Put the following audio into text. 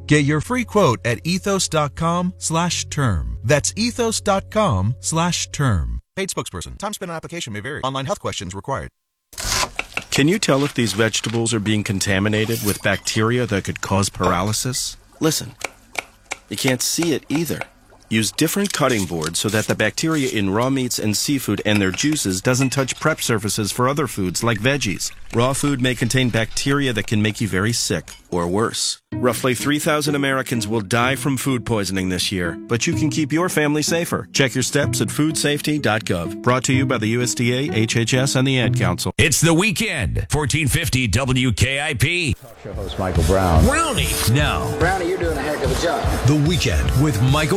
Get your free quote at ethos.com/term. That's ethos.com/term. Paid spokesperson. Time spent on application may vary. Online health questions required. Can you tell if these vegetables are being contaminated with bacteria that could cause paralysis? Listen, you can't see it either. Use different cutting boards so that the bacteria in raw meats and seafood and their juices doesn't touch prep surfaces for other foods like veggies. Raw food may contain bacteria that can make you very sick, or worse. Roughly 3,000 Americans will die from food poisoning this year, but you can keep your family safer. Check your steps at foodsafety.gov. Brought to you by the USDA, HHS, and the Ad Council. It's the weekend. 1450 WKIP. Talk show host Michael Brown. Brownie. Now. Brownie, you're doing a heck of a job. The weekend with Michael